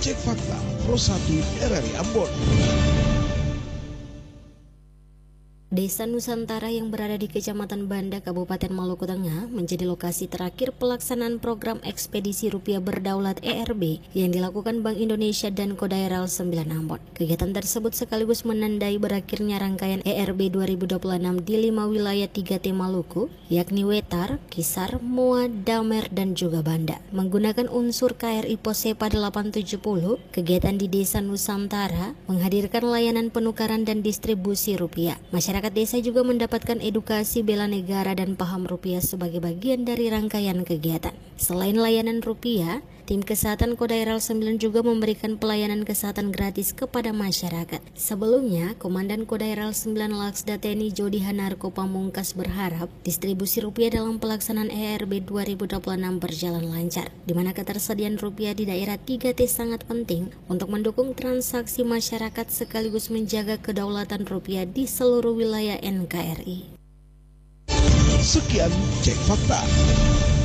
Cek Fakta Pro 1 RRI Ambon. Desa Nusantara yang berada di Kecamatan Banda, Kabupaten Maluku Tengah menjadi lokasi terakhir pelaksanaan program Ekspedisi Rupiah Berdaulat ERB yang dilakukan Bank Indonesia dan Kodaeral 9 Ambon. Kegiatan tersebut sekaligus menandai berakhirnya rangkaian ERB 2026 di 5 wilayah 3T Maluku, yakni Wetar, Kisar, Moa, Damer, dan juga Banda. Menggunakan unsur KRI Posepa 870, kegiatan di Desa Nusantara menghadirkan layanan penukaran dan distribusi rupiah. Masyarakat desa juga mendapatkan edukasi bela negara dan paham rupiah sebagai bagian dari rangkaian kegiatan. Selain layanan rupiah, tim kesehatan Kodaeral 9 juga memberikan pelayanan kesehatan gratis kepada masyarakat. Sebelumnya, Komandan Kodaeral 9 Laksda TNI Jody Hanarko Pamungkas berharap distribusi rupiah dalam pelaksanaan ERB 2026 berjalan lancar, di mana ketersediaan rupiah di daerah 3T sangat penting untuk mendukung transaksi masyarakat sekaligus menjaga kedaulatan rupiah di seluruh wilayah NKRI. Sekian Cek Fakta.